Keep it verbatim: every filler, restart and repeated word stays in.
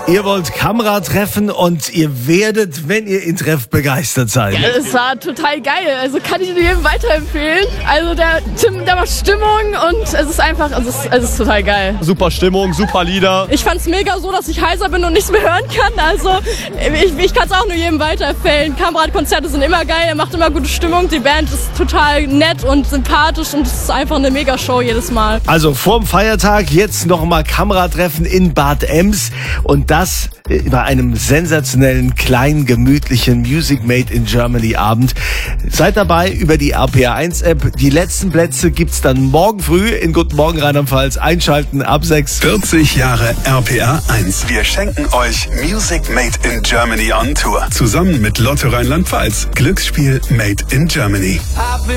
Ihr wollt Kamera treffen und ihr werdet, wenn ihr ihn trefft, begeistert sein. Ja, es war total geil. Also kann ich nur jedem weiterempfehlen. Also der Tim, der macht Stimmung und es ist einfach, es ist, es ist total geil. Super Stimmung, super Lieder. Ich fand's mega so, dass ich heiser bin und nichts mehr hören kann. Also ich, ich kann es auch nur jedem weiterempfehlen. Kamerad-Konzerte sind immer geil, er macht immer gute Stimmung. Die Band ist total nett und sympathisch und es ist einfach eine Mega-Show jedes Mal. Also vorm Feiertag jetzt nochmal Kameratreffen in Bad Ems und das bei einem sensationellen, kleinen, gemütlichen Music Made in Germany Abend. Seid dabei über die R P R eins App. Die letzten Plätze gibt's dann morgen früh in Guten Morgen Rheinland-Pfalz. Einschalten ab sechs. vierzig Jahre R P R eins. Wir schenken euch Music Made in Germany on Tour. Zusammen mit Lotto Rheinland-Pfalz. Glücksspiel Made in Germany.